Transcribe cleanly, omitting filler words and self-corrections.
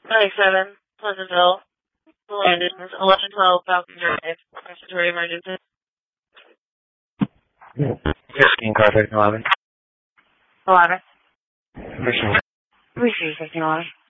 97, Pleasantville, landed 1112 Falcon Drive, respiratory emergency. Fifteen car 11. 11. Receive. Receive 1511.